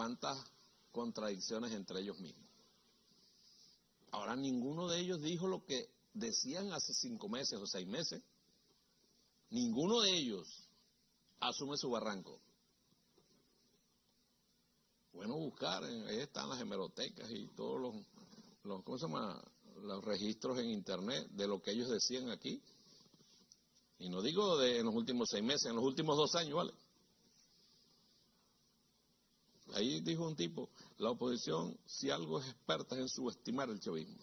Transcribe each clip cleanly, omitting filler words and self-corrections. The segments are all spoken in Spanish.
cuántas contradicciones entre ellos mismos. Ahora ninguno de ellos dijo lo que decían hace 5 meses o 6 meses. Ninguno de ellos asume su barranco. Bueno, buscar, ahí están las hemerotecas y todos los ¿cómo se llama? Los registros en internet de lo que ellos decían aquí. Y no digo en los últimos 6 meses, en los últimos 2 años, ¿vale? Ahí dijo un tipo, la oposición, si algo es experta, es en subestimar el chavismo.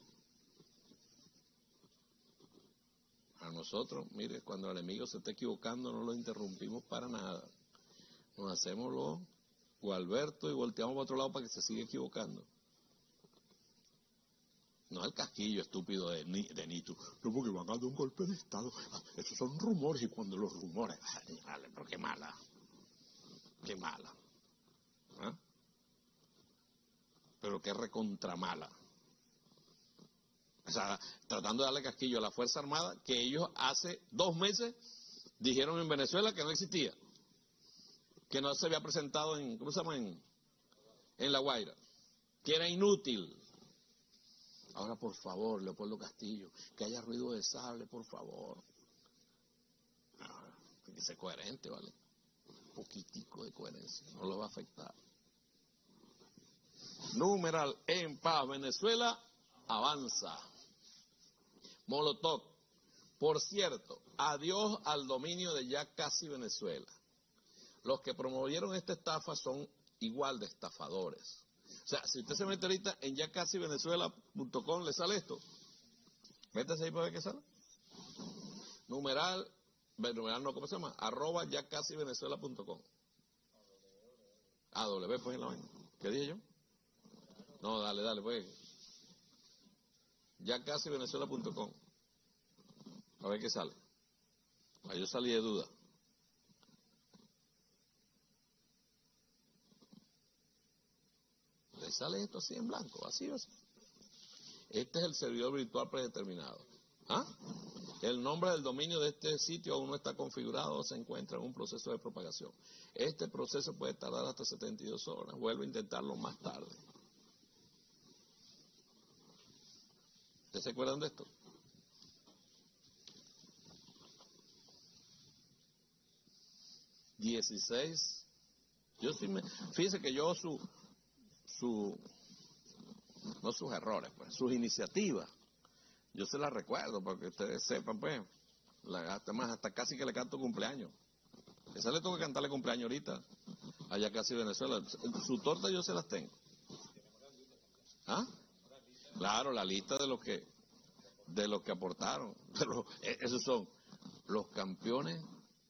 A nosotros, mire, cuando el enemigo se está equivocando, no lo interrumpimos para nada. Nos hacemos los Gualberto y volteamos para otro lado para que se siga equivocando. No el casquillo estúpido de Nito. No, porque van a dar un golpe de Estado. Esos son rumores, y cuando los rumores... Vale, pero qué mala. Qué mala. ¿Ah? Pero qué recontra mala. O sea, tratando de darle casquillo a la Fuerza Armada, que ellos hace 2 meses dijeron en Venezuela que no existía. Que no se había presentado en, ¿cómo se llama? En La Guaira. Que era inútil. Ahora, por favor, Leopoldo Castillo, que haya ruido de sable, por favor. Hay que ser coherente, ¿vale? Un poquitico de coherencia, no lo va a afectar. Numeral, en paz, Venezuela avanza. Molotov, por cierto, adiós al dominio de ya casi Venezuela. Los que promovieron esta estafa son igual de estafadores. O sea, si usted se mete ahorita en yacasivenezuela.com, ¿le sale esto? Métase ahí para ver qué sale. Numeral no, ¿cómo se llama? @ yacasivenezuela.com. W, pues en la vaina. ¿Qué dije yo? No, dale, pues. Yacasivenezuela.com. A ver qué sale. Ahí yo salí de duda. ¿Le sale esto así en blanco? Así o así. Este es el servidor virtual predeterminado. ¿Ah? El nombre del dominio de este sitio aún no está configurado o se encuentra en un proceso de propagación. Este proceso puede tardar hasta 72 horas. Vuelvo a intentarlo más tarde. ¿Ustedes se acuerdan de esto? Fíjense que yo no sus errores, pues, sus iniciativas, yo se las recuerdo para que ustedes sepan, pues, hasta casi que le canto cumpleaños. Esa le tengo que cantarle cumpleaños ahorita, allá casi Venezuela. Su torta yo se las tengo. ¿Ah? Claro, la lista de los que aportaron. Pero esos son los campeones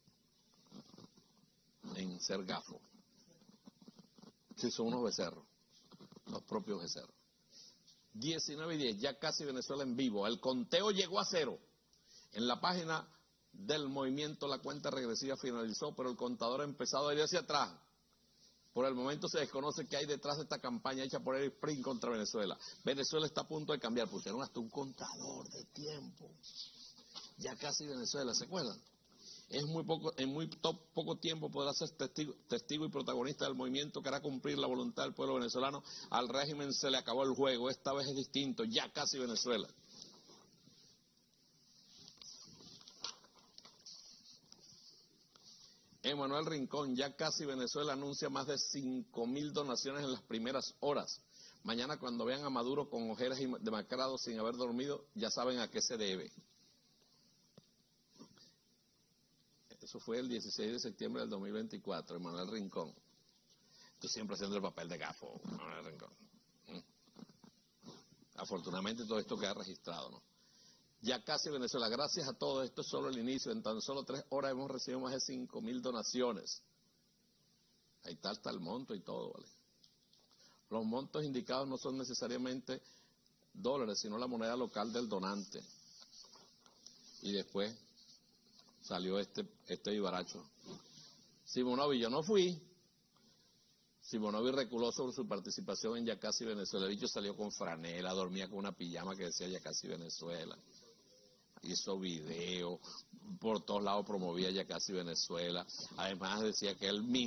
en ser gafo. Sí, son unos becerros, los propios becerros. 19:10, ya casi Venezuela en vivo. El conteo llegó a 0. En la página del movimiento la cuenta regresiva finalizó, pero el contador ha empezado a ir hacia atrás. Por el momento se desconoce qué hay detrás de esta campaña hecha por Eric Prince contra Venezuela. Venezuela está a punto de cambiar. Pusieron hasta un contador de tiempo. Ya casi Venezuela, ¿se acuerdan? En muy poco tiempo podrá ser testigo y protagonista del movimiento que hará cumplir la voluntad del pueblo venezolano. Al régimen se le acabó el juego, esta vez es distinto, ya casi Venezuela. Emanuel Rincón, ya casi Venezuela anuncia más de 5.000 donaciones en las primeras horas. Mañana cuando vean a Maduro con ojeras y demacrado sin haber dormido, ya saben a qué se debe. Eso fue el 16 de septiembre del 2024, Emanuel Rincón. Tú siempre haciendo el papel de gafo, Emanuel Rincón. Afortunadamente todo esto queda registrado, ¿no? Ya casi Venezuela, gracias a todo esto es solo el inicio. En tan solo 3 horas hemos recibido más de 5.000 donaciones. Ahí está el monto y todo, ¿vale? Los montos indicados no son necesariamente dólares, sino la moneda local del donante. Y después salió este vivaracho. Simonovi, yo no fui. Simonovi reculó sobre su participación en Ya casi Venezuela. El bicho salió con franela, dormía con una pijama que decía Ya casi Venezuela. Hizo video, por todos lados promovía Ya casi Venezuela. Además decía que él mismo